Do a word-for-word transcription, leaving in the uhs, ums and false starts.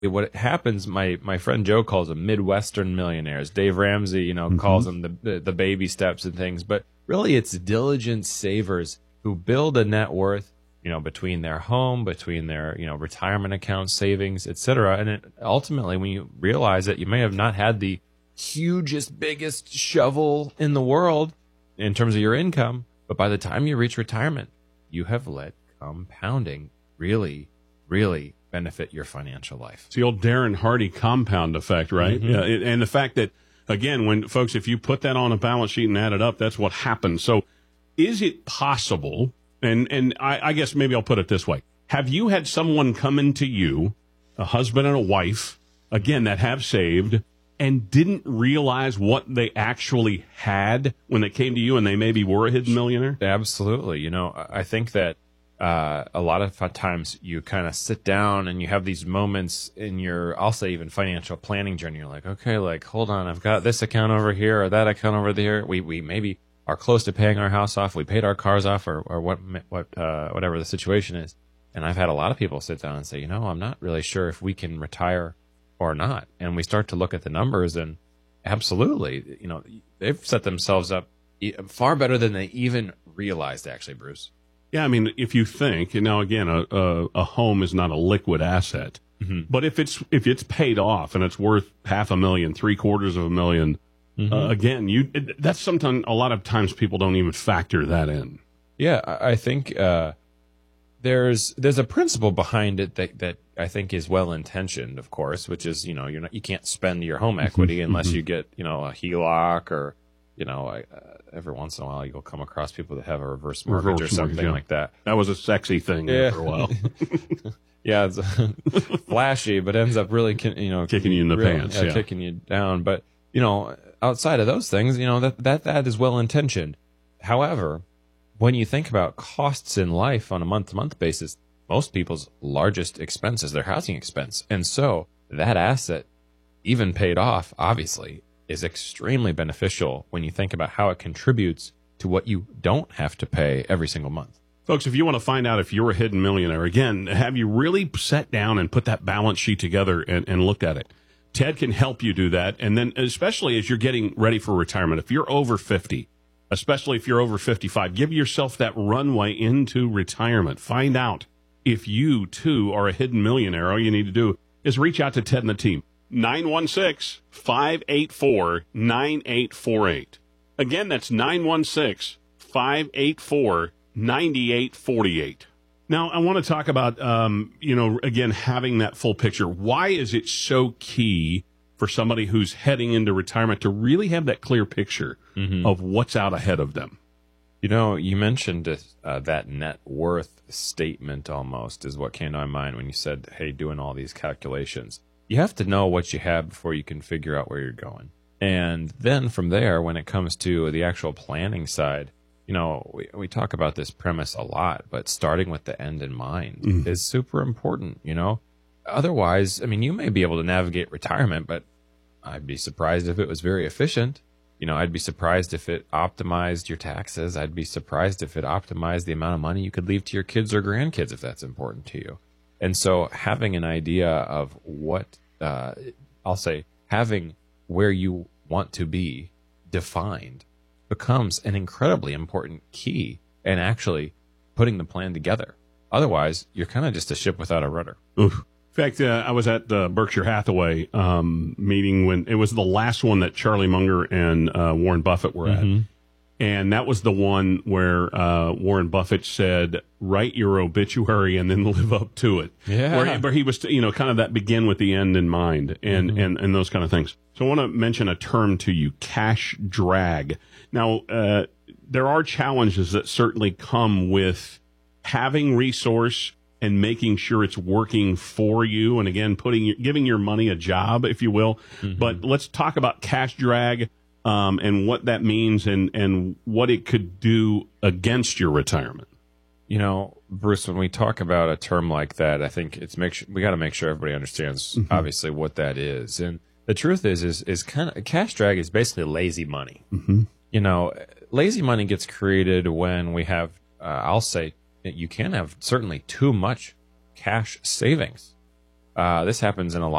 what happens, my, my friend Joe calls them Midwestern millionaires. Dave Ramsey, you know, mm-hmm. calls them the, the, the baby steps and things. But really, it's diligent savers who build a net worth, you know, between their home, between their, you know, retirement accounts, savings, et cetera. And it, ultimately, when you realize that you may have not had the hugest, biggest shovel in the world in terms of your income, but by the time you reach retirement, you have let compounding really, really benefit your financial life. It's the old Darren Hardy compound effect, right? Mm-hmm. Yeah, it, and the fact that, again, when folks, if you put that on a balance sheet and add it up, that's what happens. So is it possible, and, and I, I guess maybe I'll put it this way, have you had someone come into you, a husband and a wife, again, that have saved and didn't realize what they actually had when they came to you and they maybe were a hidden millionaire? Absolutely. You know, I think that uh, a lot of times you kind of sit down and you have these moments in your, I'll say even financial planning journey. You're like, okay, like, hold on, I've got this account over here or that account over there. We we maybe are close to paying our house off. We paid our cars off or, or what, what uh, whatever the situation is. And I've had a lot of people sit down and say, you know, I'm not really sure if we can retire or not. And we start to look at the numbers and absolutely, you know, they've set themselves up far better than they even realized, actually, Bruce. Yeah, I mean, if you think, and now again, a, a, a home is not a liquid asset, mm-hmm. but if it's if it's paid off and it's worth half a million, three quarters of a million, mm-hmm. uh, again, you it, that's sometimes a lot of times people don't even factor that in. Yeah, I think uh, there's there's a principle behind it that that I think is well intentioned, of course, which is, you know, you're not you can't spend your home equity mm-hmm. unless you get, you know, a H E L O C or, you know, uh, every once in a while you'll come across people that have a reverse mortgage reverse or something mortgage, yeah. like that. That was a sexy thing yeah. for a while. Yeah, it's flashy, but ends up really, you know, kicking you in the really, pants, yeah, yeah. kicking you down. But, you know, outside of those things, you know, that that that is well intentioned. However, when you think about costs in life on a month-to-month basis, most people's largest expense is their housing expense. And so that asset, even paid off, obviously, is extremely beneficial when you think about how it contributes to what you don't have to pay every single month. Folks, if you want to find out if you're a hidden millionaire, again, have you really sat down and put that balance sheet together and, and looked at it? Ted can help you do that. And then especially as you're getting ready for retirement, if you're over fifty, especially if you're over fifty-five, give yourself that runway into retirement. Find out if you, too, are a hidden millionaire. All you need to do is reach out to Ted and the team. nine one six, five eight four, nine eight four eight. Again, that's nine one six, five eight four, nine eight four eight. Now, I want to talk about, um, you know, again, having that full picture. Why is it so key for somebody who's heading into retirement to really have that clear picture mm-hmm. of what's out ahead of them? You know, you mentioned uh, that net worth statement almost is what came to my mind when you said, hey, doing all these calculations. You have to know what you have before you can figure out where you're going. And then from there, when it comes to the actual planning side, you know, we, we talk about this premise a lot, but starting with the end in mind mm. is super important, you know. Otherwise, I mean, you may be able to navigate retirement, but I'd be surprised if it was very efficient. You know, I'd be surprised if it optimized your taxes. I'd be surprised if it optimized the amount of money you could leave to your kids or grandkids if that's important to you. And so having an idea of what, uh, I'll say, having where you want to be defined becomes an incredibly important key in actually putting the plan together. Otherwise, you're kind of just a ship without a rudder. Oof. In fact, uh, I was at the Berkshire Hathaway um, meeting when it was the last one that Charlie Munger and uh, Warren Buffett were mm-hmm. at. And that was the one where uh, Warren Buffett said, write your obituary and then live up to it. Yeah. Where, where he was, you know, kind of that begin with the end in mind and, mm-hmm. and, and those kind of things. So I want to mention a term to you, cash drag. Now, uh, there are challenges that certainly come with having resource and making sure it's working for you. And again, putting, giving your money a job, if you will. Mm-hmm. But let's talk about cash drag. Um, and what that means and, and what it could do against your retirement. You know, Bruce, when we talk about a term like that, I think it's make sure, we got to make sure everybody understands mm-hmm. obviously what that is. And the truth is, is, is kind of cash drag is basically lazy money. Mm-hmm. You know, lazy money gets created when we have, uh, I'll say you can have certainly too much cash savings. Uh, this happens in a lot